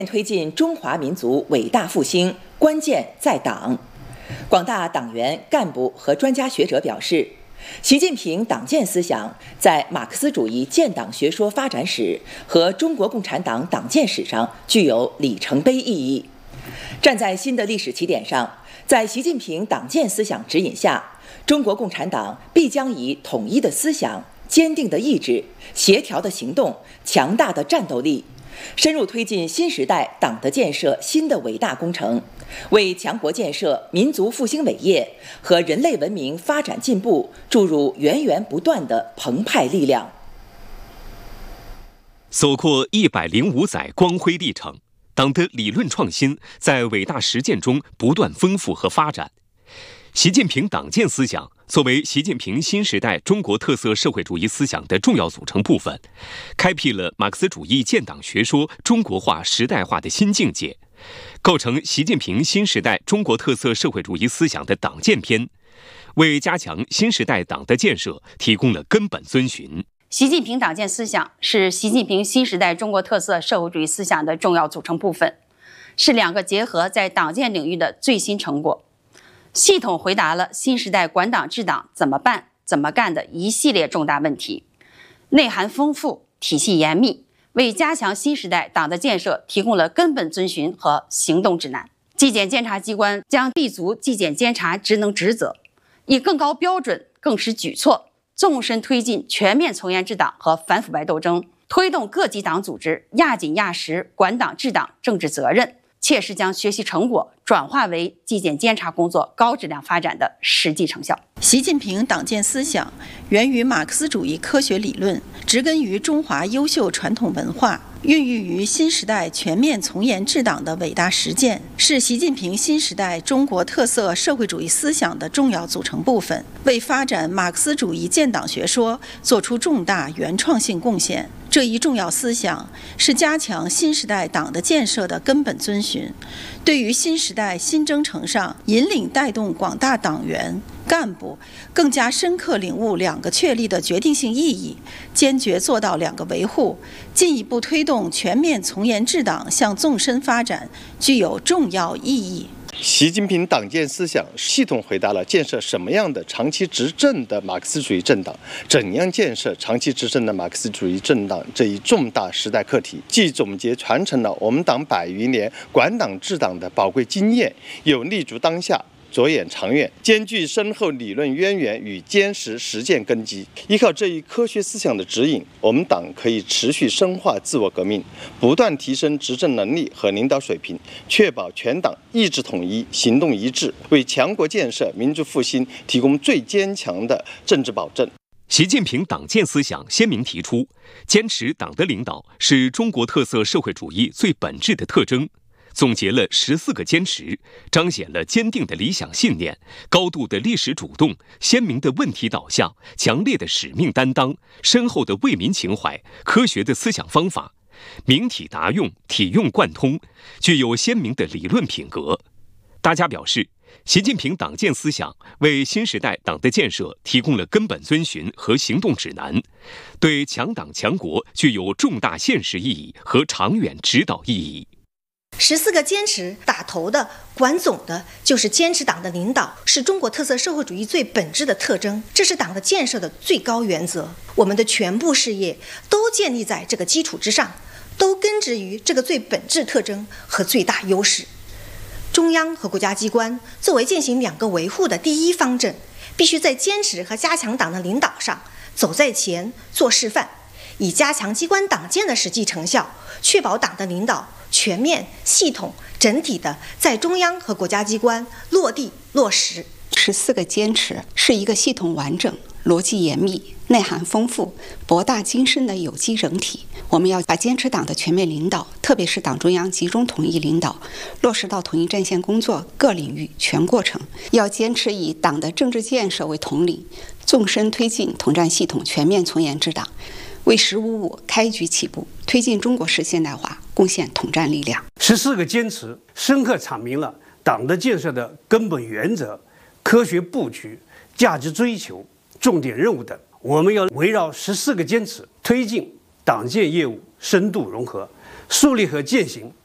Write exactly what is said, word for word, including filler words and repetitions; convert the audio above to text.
推进中华民族伟大复兴，关键在党。广大党员、干部和专家学者表示，习近平党建思想在马克思主义建党学说发展史和中国共产党党建史上具有里程碑意义。站在新的历史起点上，在习近平党建思想指引下，中国共产党必将以统一的思想、坚定的意志、协调的行动、强大的战斗力，深入推进新时代党的建设新的伟大工程，为强国建设、民族复兴伟业和人类文明发展进步注入源源不断的澎湃力量。 走过一百零五载光辉历程，党的理论创新在伟大实践中不断丰富和发展。习近平党建思想作为习近平新时代中国特色社会主义思想的重要组成部分，开辟了马克思主义建党学说中国化时代化的新境界，构成习近平新时代中国特色社会主义思想的党建篇，为加强新时代党的建设提供了根本遵循。 习近平党建思想是习近平新时代中国特色社会主义思想的重要组成部分，是两个结合在党建领域的最新成果，系统回答了新时代管党治党怎么办、怎么干的一系列重大问题，内涵丰富，体系严密，为加强新时代党的建设提供了根本遵循和行动指南。纪检监察机关将立足纪检监察职能职责，以更高标准、更实举措，纵深推进全面从严治党和反腐败斗争，推动各级党组织压紧压实管党治党政治责任，切实将学习成果转化为纪检监察工作高质量发展的实际成效。 习近平党建思想源于马克思主义科学理论，植根于中华优秀传统文化，孕育于新时代全面从严治党的伟大实践，是习近平新时代中国特色社会主义思想的重要组成部分，为发展马克思主义建党学说作出重大原创性贡献。这一重要思想是加强新时代党的建设的根本遵循，对于新时代新征程上引领带动广大党员干部更加深刻领悟两个确立的决定性意义，坚决做到两个维护，进一步推动全面从严治党向纵深发展，具有重要意义。 习近平党建思想系统回答了建设什么样的长期执政的马克思主义政党，怎样建设长期执政的马克思主义政党这一重大时代课题，既总结传承了我们党百余年管党治党的宝贵经验，又立足当下，着眼长远，兼具深厚理论渊源与坚实实践根基。依靠这一科学思想的指引，我们党可以持续深化自我革命，不断提升执政能力和领导水平，确保全党意志统一、行动一致，为强国建设、民族复兴提供最坚强的政治保证。 习近平党建思想鲜明提出，坚持党的领导是中国特色社会主义最本质的特征，总结了十四个坚持，彰显了坚定的理想信念、高度的历史主动、鲜明的问题导向、强烈的使命担当、深厚的为民情怀、科学的思想方法，明体达用、体用贯通，具有鲜明的理论品格。大家表示，习近平党建思想为新时代党的建设提供了根本遵循和行动指南，对强党强国具有重大现实意义和长远指导意义。 十四个坚持打头的、管总的，就是坚持党的领导是中国特色社会主义最本质的特征，这是党的建设的最高原则。我们的全部事业都建立在这个基础之上，都根植于这个最本质特征和最大优势。中央和国家机关作为践行两个维护的第一方阵，必须在坚持和加强党的领导上走在前做示范，以加强机关党建的实际成效，确保党的领导全面、系统、整体的在中央和国家机关落地落实。 十四个坚持是一个系统完整、逻辑严密、内涵丰富、博大精深的有机整体。我们要把坚持党的全面领导，特别是党中央集中统一领导，落实到统一战线工作各领域全过程。要坚持以党的政治建设为统领，纵深推进统战系统全面从严治党，为“十五五”开局起步，推进中国式现代化贡献统战力量。 十四个坚持深刻阐明了党的建设的根本原则、科学布局、价值追求、重点任务等。我们要围绕十四个坚持，推进党建业务深度融合，树立和践行